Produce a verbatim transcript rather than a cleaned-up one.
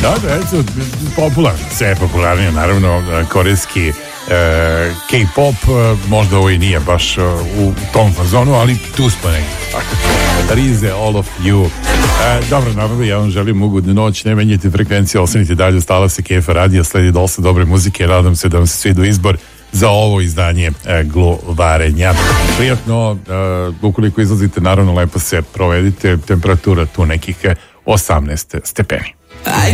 Da, da, eto, popularno, sve je popularnije, naravno, korejski e, K-pop, možda ovo i nije baš u tom fazonu, ali tu smo negdje. Rize, all of you. E, dobro, naravno, ja vam želim ugodnu noć, ne menjajte frekvencije, ostanite dalje, ostala se Kefa radija, sledi dosta dobre muzike, nadam se da vam se sviđa izbor za ovo izdanje e, Glovarenja. Prijatno, e, ukoliko izlazite, naravno, lepo se provedite, temperatura tu nekih osamnaest stepeni.